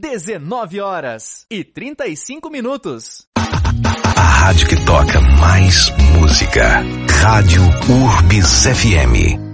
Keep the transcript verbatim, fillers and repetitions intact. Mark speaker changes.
Speaker 1: dezenove horas e trinta e cinco minutos.
Speaker 2: A rádio que toca mais música. Rádio Urbis F M.